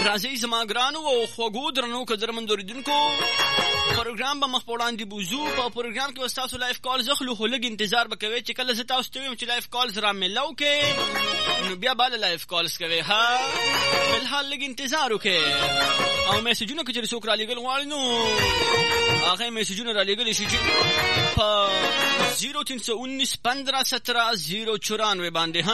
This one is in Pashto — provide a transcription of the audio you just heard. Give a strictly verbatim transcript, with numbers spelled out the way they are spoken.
راځي زما ګرانو او خوږو درنو قدرمن اوریدونکو پروګرام به مخ په وړاندې بوزو. په پروګرام کې تاسو لایف کال زخلو خو لږ انتظار وکوي چې کله زه تاسو ته ویم چې لایف کالز را ملو کې نو بیا بل لایف کالز کوي. ها فلحال لږ انتظار وکړئ او میسجونه کې چې څوک را لېږل غواړي نو هغه میسجونه را لېږلی شي چې په زیرو تین سو انیس پندرہ سترہ زیرو چورانوے باندې.